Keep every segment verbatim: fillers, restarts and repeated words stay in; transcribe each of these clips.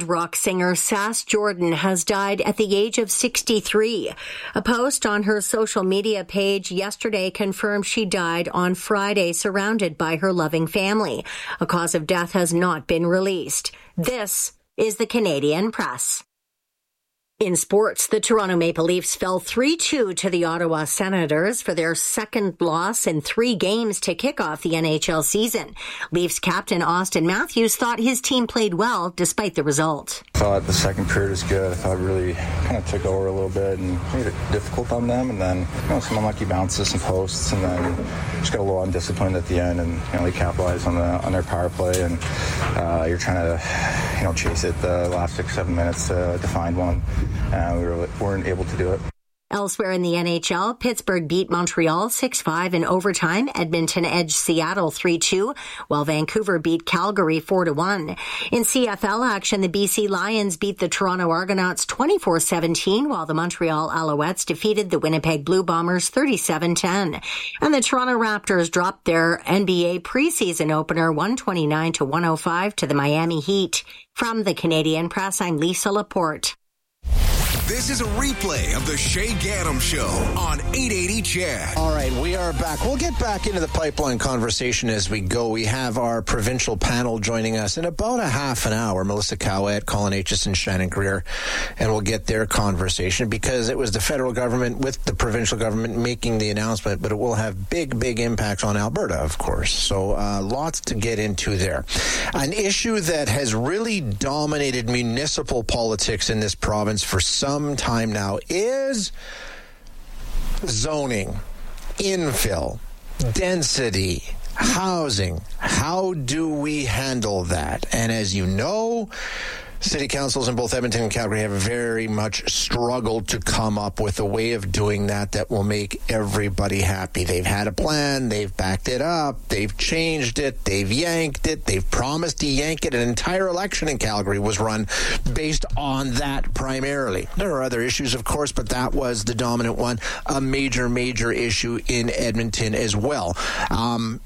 band rock singer Sass Jordan has died at the age of sixty-three. A post on her social media page yesterday confirmed she died on Friday, surrounded by her loving family. A cause of death has not been released. This is the Canadian Press. In sports, the Toronto Maple Leafs fell three two to the Ottawa Senators for their second loss in three games to kick off the N H L season. Leafs captain Austin Matthews thought his team played well despite the result. I thought the second period was good. I thought it really kind of took over a little bit and made it difficult on them. And then, you know, some unlucky bounces and posts, and then just got a little undisciplined at the end. And, you know, they capitalized on the on their power play. And uh, you're trying to, you know, chase it the last six, seven minutes to, to find one. Uh, we were, weren't able to do it. Elsewhere in the N H L, Pittsburgh beat Montreal six five in overtime. Edmonton edged Seattle three two, while Vancouver beat Calgary four to one. In C F L action, the B C Lions beat the Toronto Argonauts twenty-four seventeen, while the Montreal Alouettes defeated the Winnipeg Blue Bombers thirty-seven ten. And the Toronto Raptors dropped their N B A preseason opener one twenty-nine to one oh five to the Miami Heat. From the Canadian Press, I'm Lisa Laporte. This is a replay of the Shay Gaddam Show on eight eighty C H E D. All right, we are back. We'll get back into the pipeline conversation as we go. We have our provincial panel joining us in about a half an hour. Melissa Cowett, Colin Aitchison, Shannon Greer, and we'll get their conversation because it was the federal government with the provincial government making the announcement, but it will have big, big impacts on Alberta, of course. So uh, lots to get into there. An issue that has really dominated municipal politics in this province for some time now is zoning, infill, density, housing. How do we handle that? And as you know, city councils in both Edmonton and Calgary have very much struggled to come up with a way of doing that that will make everybody happy. They've had a plan, they've backed it up, they've changed it, they've yanked it, they've promised to yank it. An entire election in Calgary was run based on that primarily. There are other issues, of course, but that was the dominant one. A major, major issue in Edmonton as well. Um,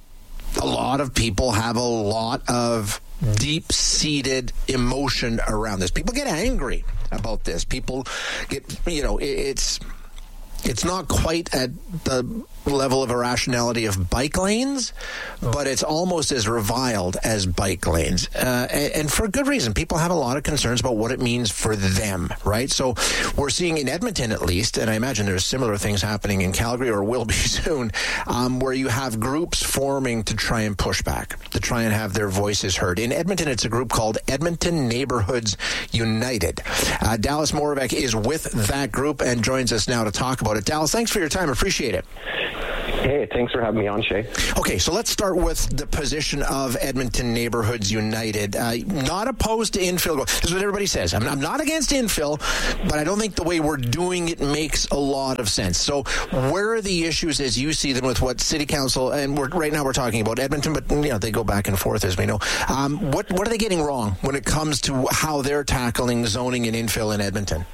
a lot of people have a lot of deep-seated emotion around this. People get angry about this. People get, you know, it's it's not quite at the level of irrationality of bike lanes, but it's almost as reviled as bike lanes. Uh, and, and for good reason. People have a lot of concerns about what it means for them, right? So we're seeing in Edmonton, at least, and I imagine there's similar things happening in Calgary or will be soon, um, where you have groups forming to try and push back, to try and have their voices heard. In Edmonton, it's a group called Edmonton Neighborhoods United. Uh, Dallas Moravec is with that group and joins us now to talk about it. Dallas, thanks for your time. Appreciate it. Hey, thanks for having me on, Shay. Okay, so let's start with the position of Edmonton Neighborhoods United. Uh, not opposed to infill. This is what everybody says. I'm, I'm not against infill, but I don't think the way we're doing it makes a lot of sense. So where are the issues as you see them with what City Council, and we're, right now we're talking about Edmonton, but you know, they go back and forth, as we know. Um, what, what are they getting wrong when it comes to how they're tackling zoning and infill in Edmonton?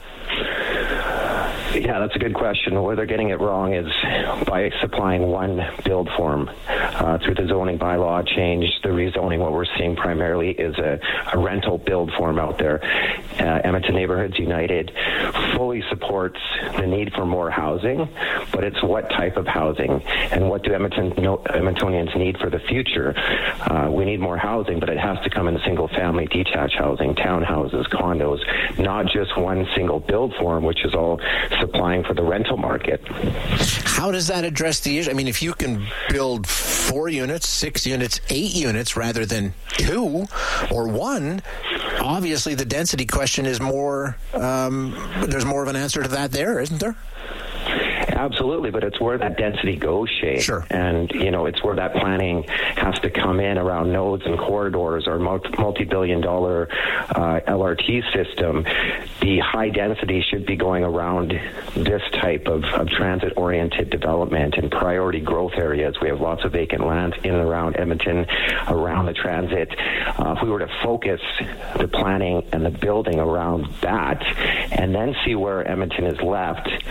Yeah, that's a good question. Where they're getting it wrong is by supplying one build form. Uh, through the zoning bylaw change, the rezoning, what we're seeing primarily is a, a rental build form out there. Uh, Edmonton Neighborhoods United fully supports the need for more housing, but it's what type of housing and what do Edmonton, no, Edmontonians need for the future. Uh, we need more housing, but it has to come in single-family detached housing, townhouses, condos, not just one single build form, which is all supplying for the rental market. How does that address the issue? I mean, if you can build four units, six units, eight units rather than two or one, obviously the density question is more, um, there's more of an answer to that there, isn't there? Absolutely, but it's where that density goes, Shay. Sure. And, you know, it's where that planning has to come in around nodes and corridors or multi-billion dollar uh, L R T system. The high density should be going around this type of, of transit-oriented development in priority growth areas. We have lots of vacant land in and around Edmonton, around the transit. Uh, if we were to focus the planning and the building around that and then see where Edmonton is left,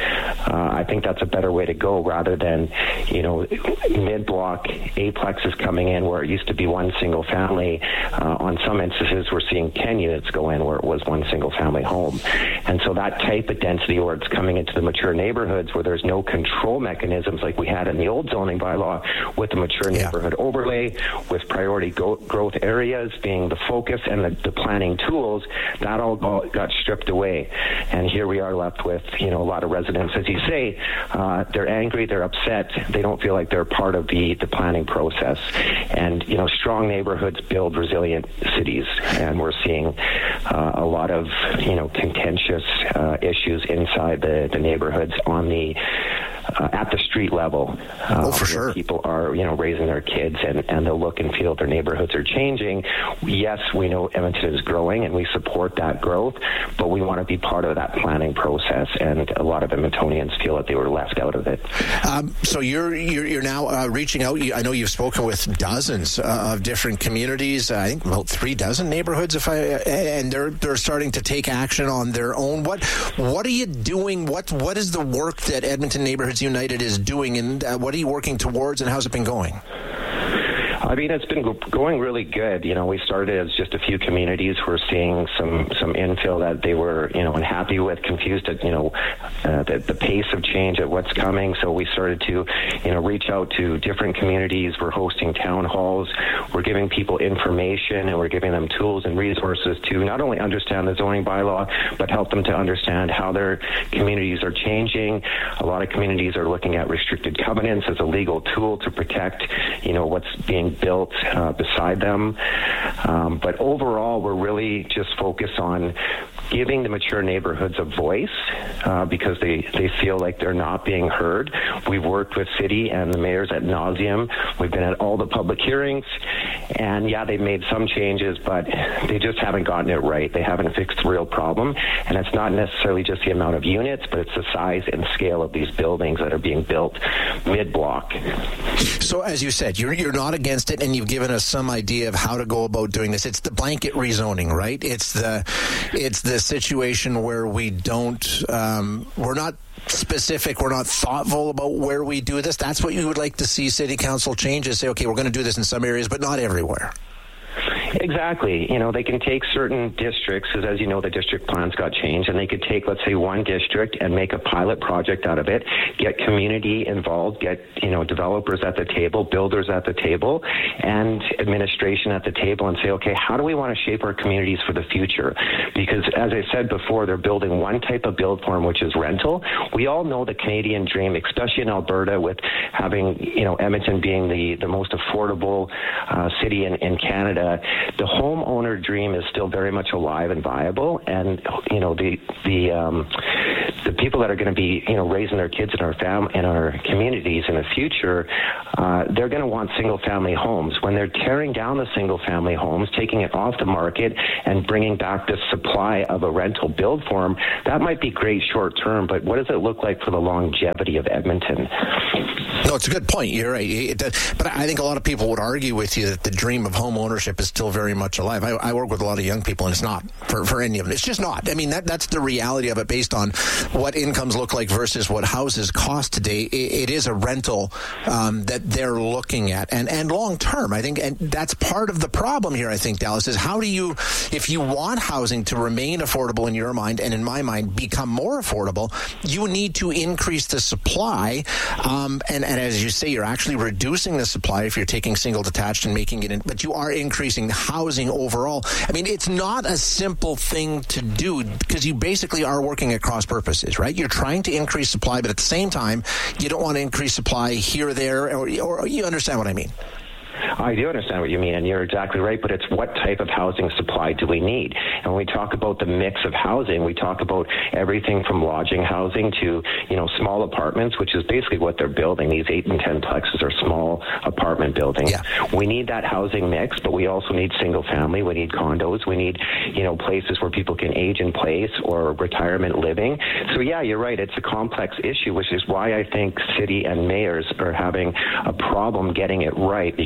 Uh, I think that's a better way to go rather than, you know, mid-block A-plexes coming in where it used to be one single family. Uh, on some instances, we're seeing ten units go in where it was one single family home. And so that type of density where it's coming into the mature neighborhoods where there's no control mechanisms like we had in the old zoning bylaw with the mature Yeah. neighborhood overlay, with priority go- growth areas being the focus and the, the planning tools, that all got, got stripped away. And here we are left with, you know, a lot of residents, as you say, uh, they're angry, they're upset, they don't feel like they're part of the, the planning process. And, you know, strong neighborhoods build resilient cities. And we're seeing uh, a lot of, you know, contentious uh, issues inside the, the neighborhoods on the Uh, at the street level. Uh, oh, for sure. People are, you know, raising their kids and, and the look and feel of their neighborhoods are changing. Yes, we know Edmonton is growing and we support that growth, but we want to be part of that planning process. And a lot of Edmontonians feel that they were left out of it. Um, so you're, you're you're now uh, reaching out. I know you've spoken with dozens uh, of different communities. I think about three dozen neighborhoods, if I and they're they're starting to take action on their own. What what are you doing? What what is the work that Edmonton Neighborhoods United is doing, and uh, what are you working towards, and how's it been going? I mean, it's been going really good. You know, we started as just a few communities. We're seeing some some infill that they were, you know, unhappy with, confused at, you know, uh, the, the pace of change at what's coming. So we started to, you know, reach out to different communities. We're hosting town halls. We're giving people information, and we're giving them tools and resources to not only understand the zoning bylaw, but help them to understand how their communities are changing. A lot of communities are looking at restricted covenants as a legal tool to protect, you know, what's being built uh, beside them. Um, but overall, we're really just focused on giving the mature neighborhoods a voice uh, because they, they feel like they're not being heard. We've worked with city and the mayors ad nauseum. We've been at all the public hearings, and yeah, they've made some changes, but they just haven't gotten it right. They haven't fixed the real problem, and it's not necessarily just the amount of units, but it's the size and scale of these buildings that are being built mid-block. So as you said, you're, you're not against it, and you've given us some idea of how to go about doing this. It's the blanket rezoning, right? It's the it's the situation where we don't, um, we're not specific, we're not thoughtful about where we do this. That's what you would like to see city council changes, say, okay, we're going to do this in some areas, but not everywhere. Exactly. You know, they can take certain districts, because as you know, the district plans got changed, and they could take, let's say, one district and make a pilot project out of it, get community involved, get, you know, developers at the table, builders at the table, and administration at the table, and say, okay, how do we want to shape our communities for the future? Because as I said before, they're building one type of build form, which is rental. We all know the Canadian dream, especially in Alberta, with having, you know, Edmonton being the, the most affordable uh, city in, in Canada. The homeowner dream is still very much alive and viable, and you know the the um, the people that are going to be you know raising their kids in our fam in our communities in the future, uh, they're going to want single family homes. When they're tearing down the single family homes, taking it off the market, and bringing back this supply of a rental build form, that might be great short term, but what does it look like for the longevity of Edmonton? No, it's a good point. You're right. It, but I think a lot of people would argue with you that the dream of home ownership is still very much alive. I, I work with a lot of young people, and it's not for, for any of them. It's just not. I mean, that that's the reality of it based on what incomes look like versus what houses cost today. It, it is a rental um, that they're looking at. And, and long term, I think, and that's part of the problem here, I think, Dallas, is how do you, if you want housing to remain affordable in your mind, and in my mind, become more affordable, you need to increase the supply. Um, and, and as you say, you're actually reducing the supply if you're taking single detached and making it in, but you are increasing housing overall. I mean, it's not a simple thing to do because you basically are working at cross purposes, right? You're trying to increase supply, but at the same time, you don't want to increase supply here, there, or, or you understand what I mean? I do understand what you mean, and you're exactly right, but it's what type of housing supply do we need? And when we talk about the mix of housing, we talk about everything from lodging housing to, you know, small apartments, which is basically what they're building. These eight and ten plexes are small apartment buildings. Yeah. We need that housing mix, but we also need single family. We need condos. We need, you know, places where people can age in place or retirement living. So, yeah, you're right. It's a complex issue, which is why I think city and mayors are having a problem getting it right, because they're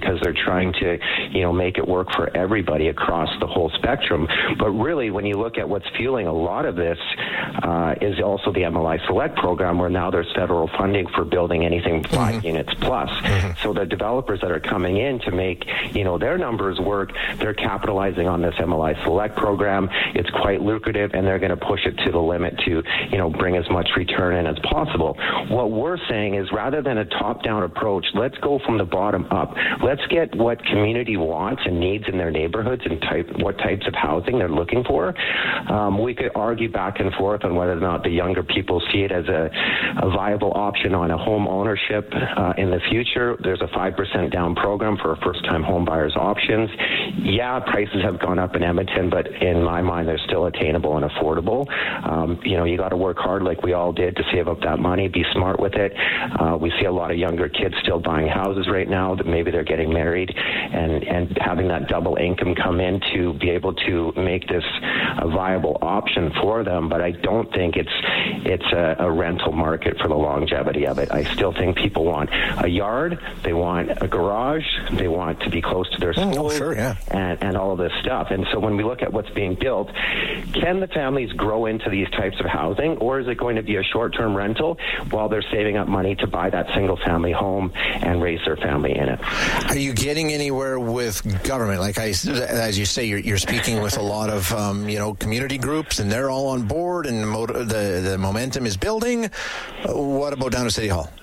trying to, you know, make it work for everybody across the whole spectrum. But really, when you look at what's fueling a lot of this, uh, is also the M L I Select program, where now there's federal funding for building anything five mm-hmm. units plus. Mm-hmm. So the developers that are coming in to make, you know, their numbers work, they're capitalizing on this M L I Select program. It's quite lucrative, and they're going to push it to the limit to, you know, bring as much return in as possible. What we're saying is, rather than a top-down approach, let's go from the bottom up. Let's get what community wants and needs in their neighborhoods and type what types of housing they're looking for. Um, we could argue back and forth on whether or not the younger people see it as a, a viable option on a home ownership uh, in the future. There's a five percent down program for first-time home buyers options. Yeah, prices have gone up in Edmonton, but in my mind, they're still attainable and affordable. Um, you know, you got to work hard like we all did to save up that money, be smart with it. Uh, we see a lot of younger kids still buying houses right now that maybe they're getting married, and, and having that double income come in to be able to make this a viable option for them. But I don't think it's it's a, a rental market for the longevity of it. I still think people want a yard, they want a garage, they want to be close to their schools, oh, sure, yeah. and, and all of this stuff. And so when we look at what's being built, can the families grow into these types of housing, or is it going to be a short-term rental while they're saving up money to buy that single-family home and raise their family in it? Are you getting anywhere with government? Like I, as you say, you're, you're speaking with a lot of um, you know, community groups, and they're all on board, and the, the, the momentum is building. What about down to City Hall?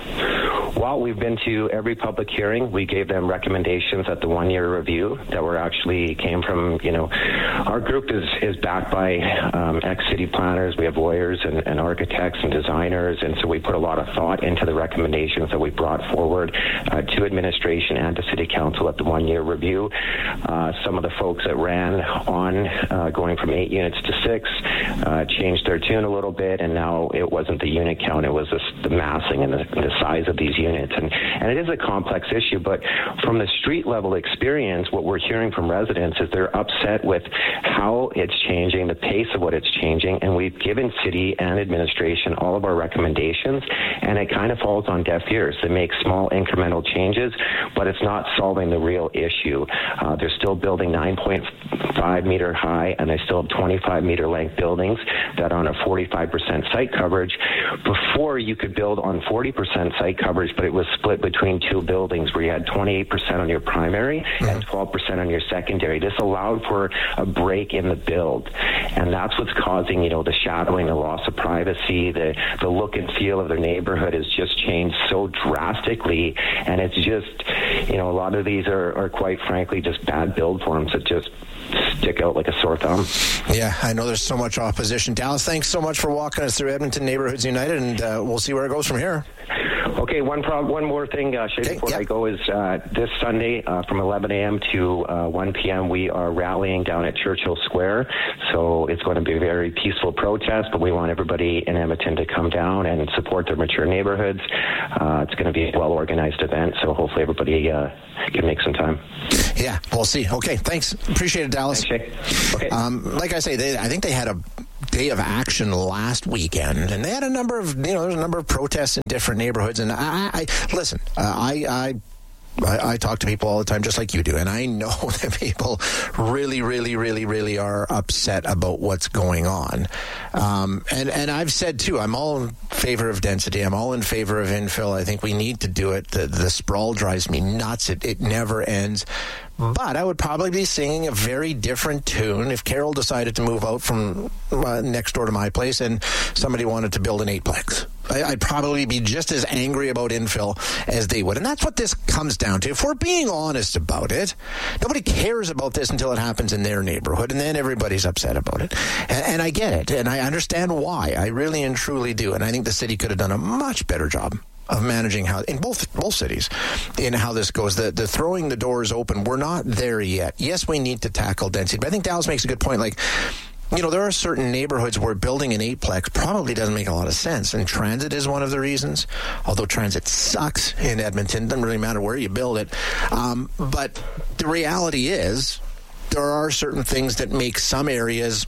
Well, we've been to every public hearing. We gave them recommendations at the one-year review that were actually came from, you know, our group is, is backed by um, ex-city planners. We have lawyers and, and architects and designers, and so we put a lot of thought into the recommendations that we brought forward uh, to administration and to City Council at the one-year review. Uh, some of the folks that ran on uh, going from eight units to six uh, changed their tune a little bit, and now it wasn't the unit count, it was the, the massing and the, the size of these units. And, and it is a complex issue, but from the street level experience, what we're hearing from residents is they're upset with how it's changing, the pace of what it's changing, and we've given city and administration all of our recommendations, and it kind of falls on deaf ears. They make small incremental changes, but it's not solving the real issue. Uh, they're still building nine point five meter high, and they still have twenty-five meter length buildings that are on a forty-five percent site coverage. Before, you could build on forty percent site coverage, but it was split between two buildings where you had twenty-eight percent on your primary mm-hmm. and twelve percent on your secondary. This allowed for a break in the build, and that's what's causing, you know, the shadowing, the loss of privacy, the, the look and feel of their neighborhood has just changed so drastically, and it's just, you know, a lot of these are, are quite frankly just bad build forms that just stick out like a sore thumb. Yeah, I know there's so much opposition. Dallas, thanks so much for walking us through Edmonton Neighborhoods United, and uh, we'll see where it goes from here. Okay, one prob- one more thing, uh, Shay, okay, before yep. I go is uh, this Sunday uh, from eleven a.m. to uh, one p.m. we are rallying down at Churchill Square. So it's going to be a very peaceful protest, but we want everybody in Edmonton to come down and support their mature neighborhoods. Uh, it's going to be a well-organized event, so hopefully everybody uh, can make some time. Yeah, we'll see. Okay, thanks. Appreciate it, Dallas. Thanks, Shay. Okay. Um, like I say, they, I think they had a day of action last weekend, and they had a number of, you know, there's a number of protests in different neighborhoods. And I, I listen, uh, I, I, I, I talk to people all the time, just like you do, and I know that people really, really, really, really are upset about what's going on. Um, and and I've said too, I'm all in favor of density. I'm all in favor of infill. I think we need to do it. The, the sprawl drives me nuts. It it never ends. But I would probably be singing a very different tune if Carol decided to move out from uh, next door to my place and somebody wanted to build an eightplex. I, I'd probably be just as angry about infill as they would. And that's what this comes down to. If we're being honest about it, nobody cares about this until it happens in their neighborhood, and then everybody's upset about it. And, and I get it, and I understand why. I really and truly do. And I think the city could have done a much better job of managing how in both both cities in how this goes. The the throwing the doors open, we're not there yet. Yes, we need to tackle density, but I think Dallas makes a good point. Like, you know, there are certain neighborhoods where building an eightplex probably doesn't make a lot of sense, and transit is one of the reasons. Although transit sucks in Edmonton, doesn't really matter where you build it. Um, but the reality is, there are certain things that make some areas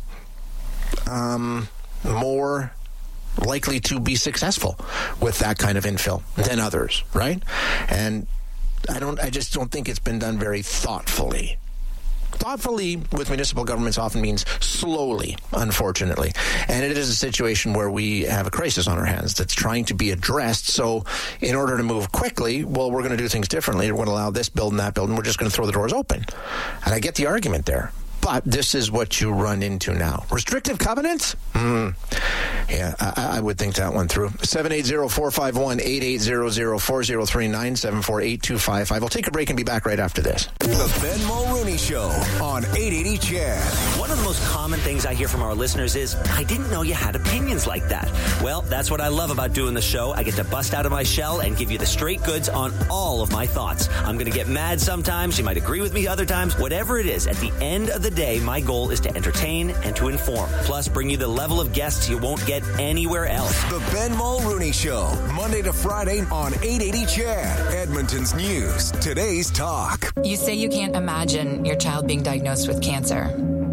um, more likely to be successful with that kind of infill than others, right? And I don't. I just don't think it's been done very thoughtfully. Thoughtfully with municipal governments often means slowly, unfortunately. And it is a situation where we have a crisis on our hands that's trying to be addressed. So in order to move quickly, well, we're going to do things differently. We're going to allow this build and that build, and we're just going to throw the doors open. And I get the argument there. But this is what you run into now. Restrictive covenants? Mm. Yeah, I, I would think that one through. seven eight zero, four five one, eight eight zero zero, four zero three, nine seven four, eight two five five. I'll take a break and be back right after this. The Ben Mulrooney Show on eight eighty C H E D. One of the most common things I hear from our listeners is, I didn't know you had opinions like that. Well, that's what I love about doing the show. I get to bust out of my shell and give you the straight goods on all of my thoughts. I'm going to get mad sometimes. You might agree with me other times. Whatever it is, at the end of the day, my goal is to entertain and to inform. Plus, bring you the level of guests you won't get anywhere else. The Ben Mulrooney Show, Monday to Friday on eight eighty C H E D, Edmonton's news, today's talk. You say you can't imagine your child being diagnosed with cancer,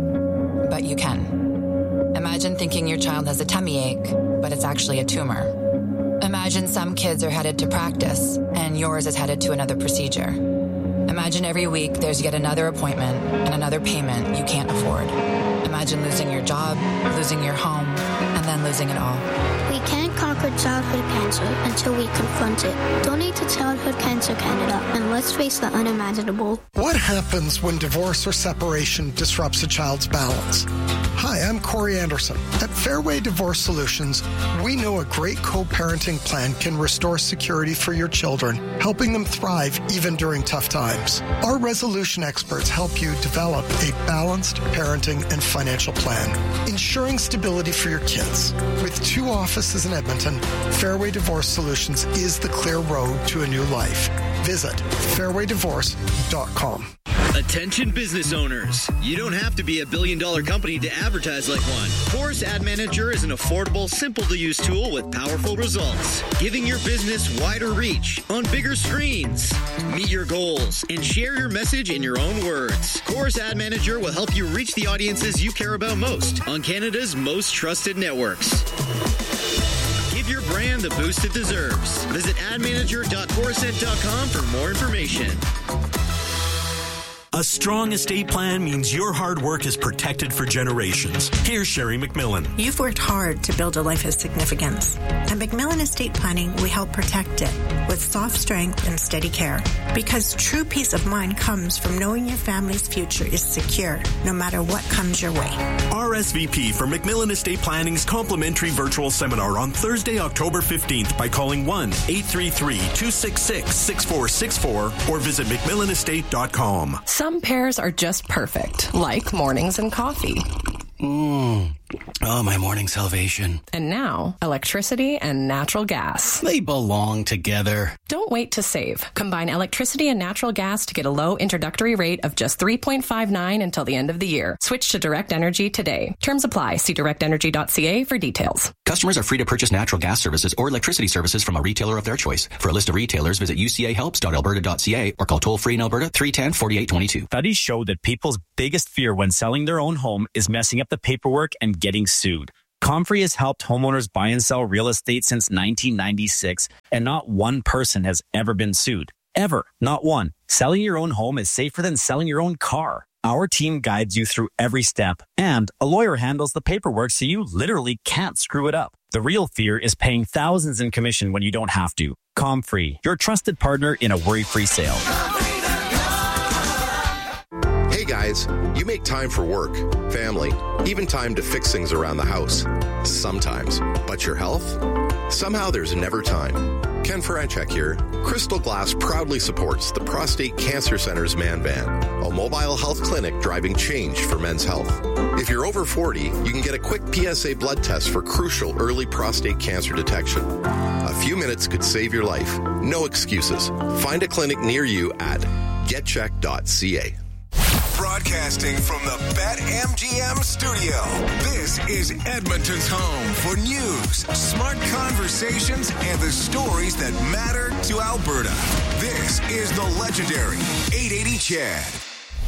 but you can. Imagine thinking your child has a tummy ache, but it's actually a tumor. Imagine some kids are headed to practice, and yours is headed to another procedure. Imagine every week there's yet another appointment and another payment you can't afford. Imagine losing your job, losing your home, and then losing it all. We can't conquer childhood cancer until we confront it. Donate to Childhood Cancer Canada, and let's face the unimaginable. What happens when divorce or separation disrupts a child's balance? Hi, I'm Corey Anderson. At Fairway Divorce Solutions, we know a great co-parenting plan can restore security for your children, helping them thrive even during tough times. Our resolution experts help you develop a balanced parenting and financial plan, ensuring stability for your kids. With two offices in Edmonton, Fairway Divorce Solutions is the clear road to a new life. Visit fairway divorce dot com. Attention business owners. You don't have to be a billion dollar company to advertise like one. Chorus Ad Manager is an affordable, simple to use tool with powerful results, giving your business wider reach on bigger screens. Meet your goals and share your message in your own words. Chorus Ad Manager will help you reach the audiences you care about most on Canada's most trusted networks. Give your brand the boost it deserves. Visit ad manager dot chorused dot com for more information. A strong estate plan means your hard work is protected for generations. Here's Sherry McMillan. You've worked hard to build a life of significance. At McMillan Estate Planning, we help protect it with soft strength and steady care. Because true peace of mind comes from knowing your family's future is secure, no matter what comes your way. R S V P for McMillan Estate Planning's complimentary virtual seminar on Thursday, October fifteenth by calling one eight three three, two six six, six four six four or visit mcmillan estate dot com. Some pairs are just perfect, like mornings and coffee. Mmm. Oh, my morning salvation. And now, electricity and natural gas. They belong together. Don't wait to save. Combine electricity and natural gas to get a low introductory rate of just three point five nine until the end of the year. Switch to Direct Energy today. Terms apply. See direct energy dot c a for details. Customers are free to purchase natural gas services or electricity services from a retailer of their choice. For a list of retailers, visit u c a helps dot alberta dot c a or call toll-free in Alberta three one zero, four eight two two. Studies show that people's biggest fear when selling their own home is messing up the paperwork and getting sued. Comfrey has helped homeowners buy and sell real estate since nineteen ninety-six, and not one person has ever been sued. Ever. Not one. Selling your own home is safer than selling your own car. Our team guides you through every step, and a lawyer handles the paperwork so you literally can't screw it up. The real fear is paying thousands in commission when you don't have to. Comfrey, your trusted partner in a worry-free sale. Hey guys, you make time for work, family, even time to fix things around the house. Sometimes. But your health? Somehow there's never time. Ken Feranchek here. Crystal Glass proudly supports the Prostate Cancer Center's Man Van, a mobile health clinic driving change for men's health. If you're over forty, you can get a quick P S A blood test for crucial early prostate cancer detection. A few minutes could save your life. No excuses. Find a clinic near you at get check dot c a. Broadcasting from the BetMGM studio, this is Edmonton's home for news, smart conversations, and the stories that matter to Alberta. This is the legendary eight eighty C H E D.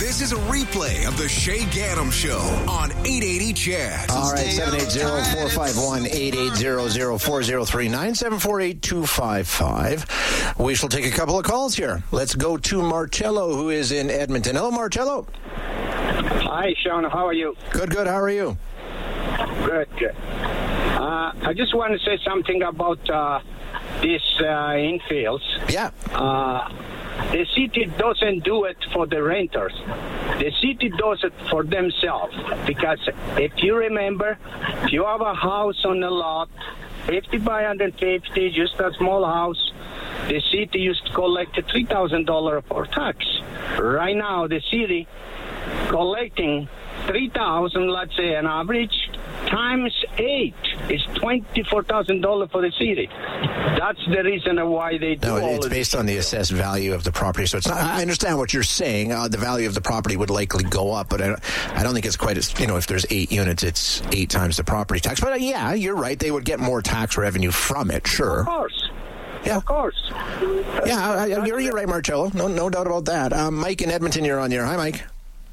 This is a replay of the Shay Gaddam Show on eight eighty C H A D. All right, seven eight zero, four five one, eight eight zero zero, four zero three nine, seven four eight, two five five. We shall take a couple of calls here. Let's go to Marcello, who is in Edmonton. Hello, Marcello. Hi, Sean. How are you? Good, good. How are you? Good, good. Uh, I just want to say something about uh, these uh, infills. Yeah. Uh, the city doesn't do it for the renters. The city does it for themselves. Because if you remember, if you have a house on a lot, fifty by one hundred fifty, just a small house, the city used to collect three thousand dollars for tax. Right now, the city collecting three thousand dollars, let's say an average, times eight is twenty-four thousand dollars for the city. That's the reason why they do no, all it's of based on the assessed value of the property. So it's not, I understand what you're saying. Uh, the value of the property would likely go up, but I don't, I don't think it's quite as, you know, if there's eight units, it's eight times the property tax. But uh, yeah, you're right. They would get more tax revenue from it, sure. Of course. Yeah. Of course. Yeah, I, I, you're, you're right, Marcello. No, no doubt about that. Um, Mike in Edmonton, you're on the air. Hi, Mike.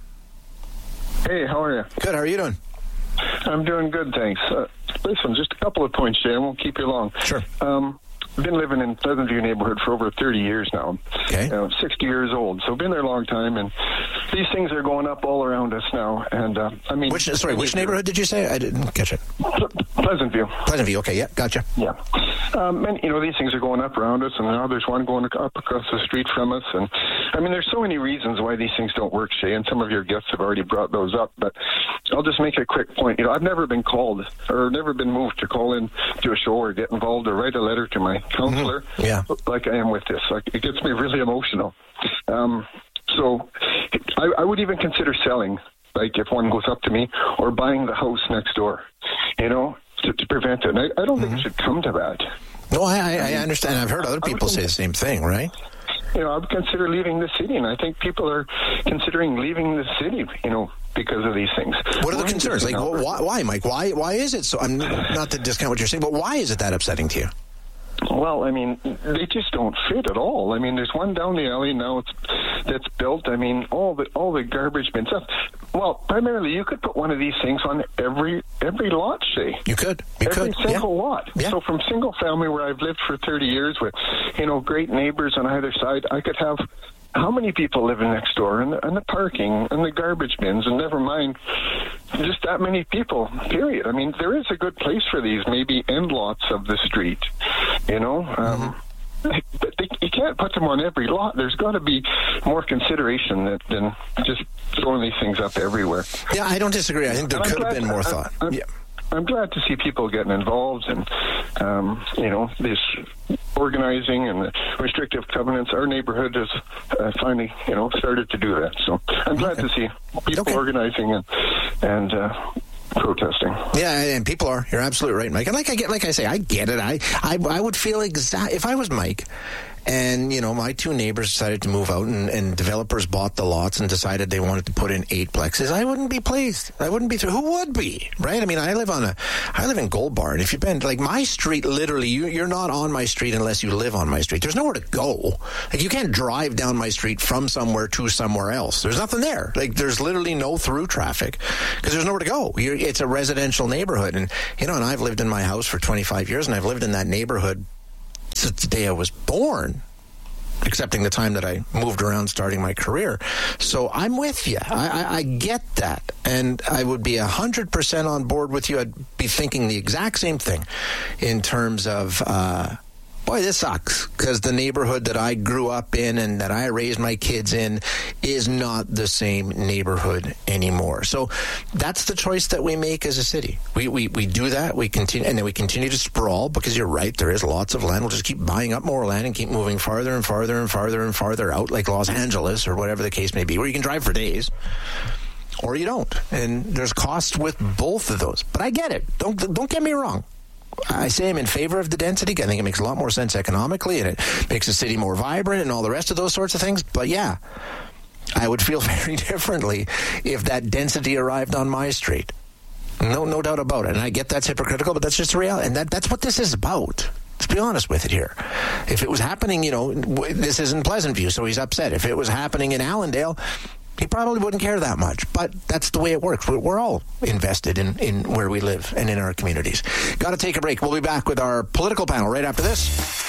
Hey, how are you? Good. How are you doing? I'm doing good, thanks. Uh, listen, just a couple of points, Jay. I won't keep you long. Sure. Um, I've been living in Pleasant View neighborhood for over thirty years now. Okay. You know, sixty years old, so been there a long time, and these things are going up all around us now. And uh, I mean, which sorry, which neighborhood did you say? I didn't catch it. Pleasant View. Pleasant View. Okay, yeah, gotcha. Yeah. Um, and you know, these things are going up around us, and now there's one going up across the street from us. And I mean, there's so many reasons why these things don't work, Shay, and some of your guests have already brought those up. But I'll just make a quick point. You know, I've never been called or never been moved to call in to a show or get involved or write a letter to my counselor. Mm-hmm. Yeah. Like I am with this. Like, it gets me really emotional. Um, so I, I would even consider selling, like if one goes up to me, or buying the house next door, you know, to, to prevent it. And I, I don't mm-hmm. think it should come to that. No, I, I understand. I've heard other people say the same thing, right? You know, I would consider leaving the city, and I think people are considering leaving the city, you know, because of these things. What are the concerns? Like, why, why, Mike? Why, why is it so? I'm not to discount what you're saying, but why is it that upsetting to you? Well, I mean, they just don't fit at all. I mean, there's one down the alley now it's, that's built. I mean, all the all the garbage bin stuff. Well, primarily, you could put one of these things on every every lot, Shay. You could. You every could. single yeah. lot. Yeah. So from single family, where I've lived for thirty years with, you know, great neighbors on either side, I could have how many people living next door, and the, and the parking, and the garbage bins, and never mind just that many people, period. I mean, there is a good place for these, maybe end lots of the street, you know. Um, mm-hmm. But they, you can't put them on every lot. There's got to be more consideration that, than just throwing these things up everywhere. Yeah, I don't disagree. I think there could have been more thought. I'm, yeah. I'm glad to see people getting involved, and um, you know, this organizing and the restrictive covenants. Our neighborhood has uh, finally, you know, started to do that. So I'm glad okay. to see people okay. organizing and and uh, protesting. Yeah, and people are. You're absolutely right, Mike. And like I get, like I say, I get it. I I, I would feel exact if I was Mike. And, you know, my two neighbors decided to move out, and, and developers bought the lots and decided they wanted to put in eight plexes. I wouldn't be pleased. I wouldn't be through. Who would be, right? I mean, I live on a, I live in Gold Bar, and if you've been, like, my street, literally, you, you're not on my street unless you live on my street. There's nowhere to go. Like, you can't drive down my street from somewhere to somewhere else. There's nothing there. Like, there's literally no through traffic because there's nowhere to go. You're, it's a residential neighborhood, and, you know, and I've lived in my house for twenty-five years, and I've lived in that neighborhood since the day I was born, excepting the time that I moved around starting my career. So I'm with you. I, I, I get that. And I would be one hundred percent on board with you. I'd be thinking the exact same thing in terms of, uh, boy, this sucks, because the neighborhood that I grew up in and that I raised my kids in is not the same neighborhood anymore. So that's the choice that we make as a city. We we, we do that, we continue, and then we continue to sprawl, because you're right, there is lots of land. We'll just keep buying up more land and keep moving farther and farther and farther and farther out, like Los Angeles or whatever the case may be, where you can drive for days. Or you don't. And there's costs with both of those. But I get it. Don't don't get me wrong. I say I'm in favor of the density. I think it makes a lot more sense economically, and it makes the city more vibrant and all the rest of those sorts of things. But yeah, I would feel very differently if that density arrived on my street. No, no doubt about it. And I get that's hypocritical, but that's just the reality. And that, that's what this is about. Let's be honest with it here. If it was happening, you know, this isn't Pleasant View, so he's upset. If it was happening in Allendale, He probably wouldn't care that much, but that's the way it works. We're, we're all invested in, in where we live and in our communities. Got to take a break. We'll be back with our political panel right after this.